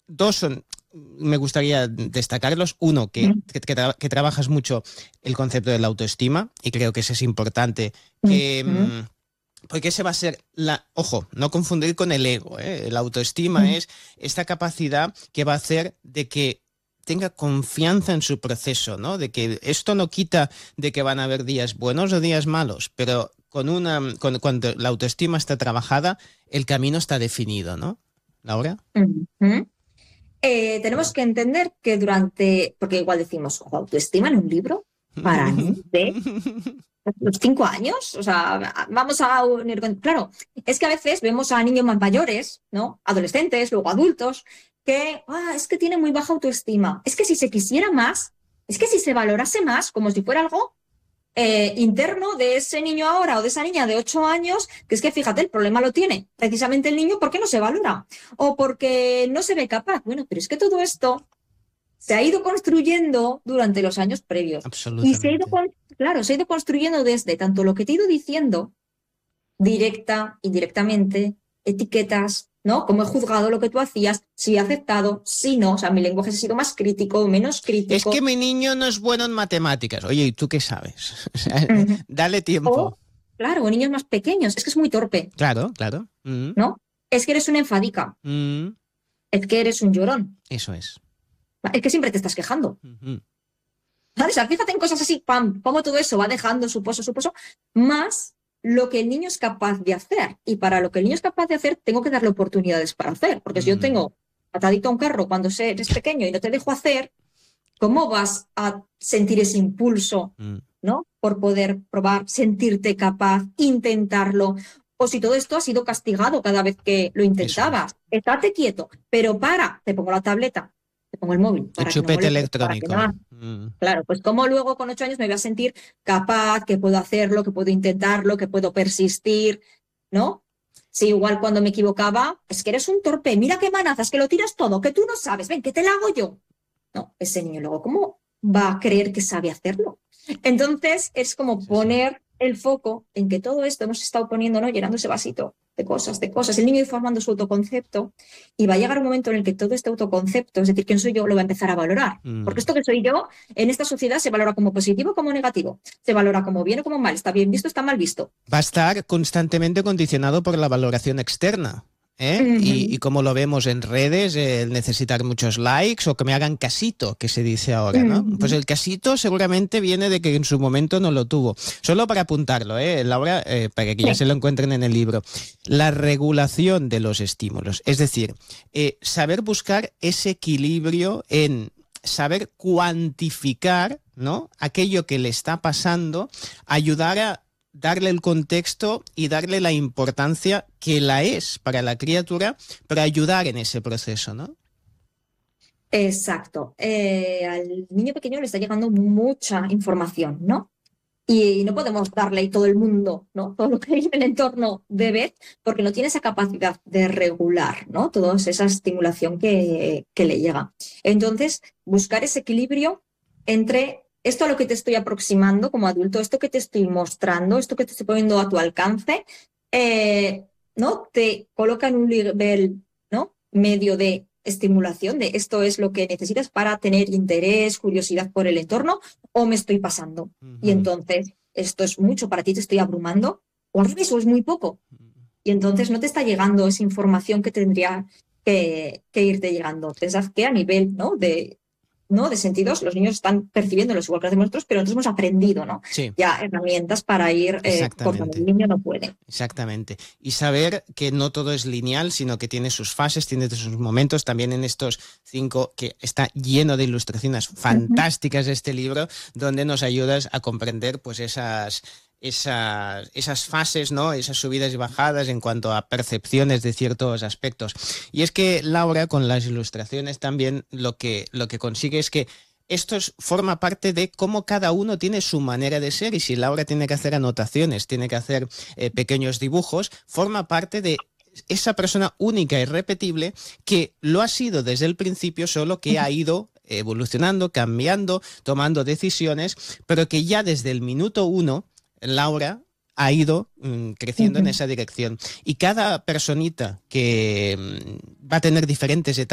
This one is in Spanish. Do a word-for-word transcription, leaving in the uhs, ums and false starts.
dos son, me gustaría destacarlos. Uno, que, Mm. que, que, tra- que trabajas mucho el concepto de la autoestima, y creo que eso es importante, que... Mm. mm, porque ese va a ser la... Ojo, no confundir con el ego, ¿eh? La autoestima Mm. es esta capacidad que va a hacer de que tenga confianza en su proceso, ¿no? De que esto no quita de que van a haber días buenos o días malos, pero con una, con, cuando la autoestima está trabajada, el camino está definido, ¿no? ¿Laura? Mm. Mm. Eh, tenemos que entender que durante, porque igual decimos, "Ojo, autoestima en un libro para niños de los cinco años, o sea, vamos a unir con... Claro, es que a veces vemos a niños más mayores, ¿no? Adolescentes, luego adultos, que, ah, es que tienen muy baja autoestima. Es que si se quisiera más, es que si se valorase más, como si fuera algo eh, interno de ese niño ahora o de esa niña de ocho años, que es que fíjate, el problema lo tiene precisamente el niño porque no se valora o porque no se ve capaz. Bueno, pero es que todo esto se ha ido construyendo durante los años previos. Y se ha ido, Absolutamente. con, claro, se ha ido construyendo desde tanto lo que te he ido diciendo, directa, indirectamente, etiquetas, ¿no? Cómo he juzgado lo que tú hacías, si he aceptado, si no. O sea, mi lenguaje ha sido más crítico, menos Es que crítico. mi niño no es bueno en matemáticas. Oye, ¿y tú qué sabes? O sea, Ujú. dale tiempo. O, claro, o niños más pequeños. Es que es muy torpe, Claro, claro. Mm, ¿no? Es que eres una enfadica, mm, es que eres un llorón, eso es. es que siempre te estás quejando. Ujú. ¿Vale? O sea, fíjate en cosas así, pam, cómo todo eso va dejando su pozo, su pozo, más lo que el niño es capaz de hacer. Y para lo que el niño es capaz de hacer, tengo que darle oportunidades para hacer. Porque si yo Mm, tengo atadito a un carro cuando eres pequeño y no te dejo hacer, ¿cómo vas a sentir ese impulso, mm, ¿no? Por poder probar, sentirte capaz, intentarlo. O si todo esto ha sido castigado cada vez que lo eso es. intentabas. Estate quieto, pero para, te pongo la tableta, te pongo el móvil El para que no chupete molestes, para que electrónico. no... Mm, Claro, pues como luego con ocho años me voy a sentir capaz, que puedo hacerlo, que puedo intentarlo, que puedo persistir, ¿no? Sí, igual cuando me equivocaba, es que eres un torpe, mira qué manazas, que lo tiras todo, que tú no sabes, ven, que te la hago yo. No, ese niño luego, ¿cómo va a creer que sabe hacerlo? Entonces, es como sí, sí. poner el foco en que todo esto hemos estado poniendo, ¿no? Llenando ese vasito de cosas, de cosas. El niño va formando su autoconcepto y va a llegar un momento en el que todo este autoconcepto, es decir, quién soy yo, lo va a empezar a valorar. Porque Mm. esto que soy yo, en esta sociedad se valora como positivo o como negativo. Se valora como bien o como mal. Está bien visto, está mal visto. Va a estar constantemente condicionado por la valoración externa. ¿Eh? Y, y Ujú, como lo vemos en redes, eh, el necesitar muchos likes o que me hagan casito, que se dice ahora, ¿no? Pues ujú. el casito seguramente viene de que en su momento no lo tuvo. Solo para apuntarlo, ¿eh, Laura? Eh, para que ya Sí, se lo encuentren en el libro. La regulación de los estímulos, es decir, eh, saber buscar ese equilibrio en saber cuantificar, ¿no? Aquello que le está pasando, ayudar a darle el contexto y darle la importancia que la es para la criatura, para ayudar en ese proceso, ¿no? exacto. Eh, al niño pequeño le está llegando mucha información, ¿no? Y no podemos darle a todo el mundo, ¿no? Todo lo que hay en el entorno de ver, porque no tiene esa capacidad de regular, ¿no? Toda esa estimulación que, que le llega. Entonces, buscar ese equilibrio entre esto a lo que te estoy aproximando como adulto, esto que te estoy mostrando, esto que te estoy poniendo a tu alcance, eh, ¿no? Te coloca en un nivel, ¿no? Medio de estimulación, de esto es lo que necesitas para tener interés, curiosidad por el entorno, o me estoy pasando. Y Ujú. entonces, esto es mucho para ti, te estoy abrumando, o al revés, o es muy poco. Y entonces no te está llegando esa información que tendría que, que irte llegando. Pensad que a nivel, ¿no? de, ¿no? de sentidos, los niños están percibiéndolos igual que hacemos nosotros, pero nosotros hemos aprendido, ¿no? Sí, Ya herramientas para ir eh, por donde el exactamente. niño no puede. Exactamente. Y saber que no todo es lineal, sino que tiene sus fases, tiene sus momentos. También en estos cinco, que está lleno de ilustraciones Ujú. fantásticas este libro, donde nos ayudas a comprender pues esas, esas, esas fases, ¿no? Esas subidas y bajadas en cuanto a percepciones de ciertos aspectos. Y es que Laura, con las ilustraciones también lo que, lo que consigue es que esto es, forma parte de cómo cada uno tiene su manera de ser, y si Laura tiene que hacer anotaciones, tiene que hacer eh, pequeños dibujos, forma parte de esa persona única e irrepetible que lo ha sido desde el principio, solo que ha ido evolucionando, cambiando, tomando decisiones, pero que ya desde el minuto uno, Laura ha ido mm, creciendo en Ujú. esa dirección. Y cada personita que mm, va a tener diferentes etapas